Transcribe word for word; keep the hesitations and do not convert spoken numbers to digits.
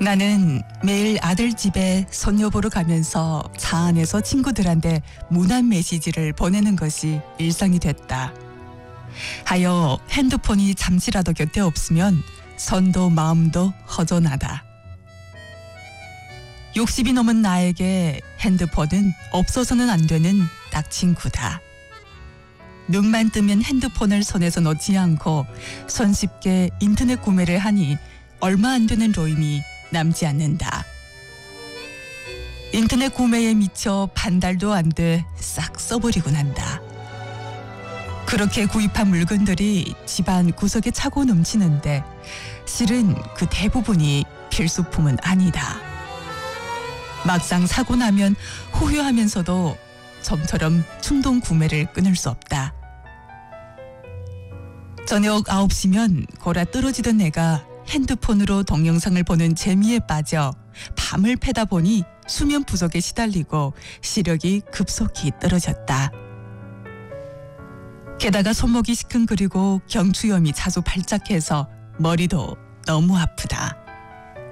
나는 매일 아들 집에 손녀 보러 가면서 차 안에서 친구들한테 문안 메시지를 보내는 것이 일상이 됐다. 하여 핸드폰이 잠시라도 곁에 없으면 손도 마음도 허전하다. 육십이 넘은 나에게 핸드폰은 없어서는 안 되는 딱 친구다. 눈만 뜨면 핸드폰을 손에서 놓지 않고 손쉽게 인터넷 구매를 하니 얼마 안 되는 로임이 남지 않는다. 인터넷 구매에 미쳐 반달도 안 돼 싹 써버리고 난다. 그렇게 구입한 물건들이 집안 구석에 차고 넘치는데 실은 그 대부분이 필수품은 아니다. 막상 사고 나면 후회하면서도 좀처럼 충동 구매를 끊을 수 없다. 저녁 아홉 시면 골아 떨어지던 내가 핸드폰으로 동영상을 보는 재미에 빠져 밤을 패다 보니 수면 부족에 시달리고 시력이 급속히 떨어졌다. 게다가 손목이 시큰거리고 경추염이 자주 발작해서 머리도 너무 아프다.